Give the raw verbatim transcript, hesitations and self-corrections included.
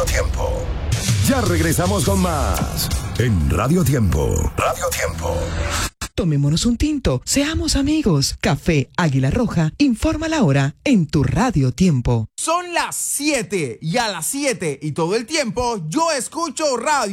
Radio Tiempo. Ya regresamos con más en Radio Tiempo. Radio Tiempo. Tomémonos un tinto, seamos amigos. Café Águila Roja informa la hora en tu Radio Tiempo. Son las siete y a las siete y todo el tiempo yo escucho radio.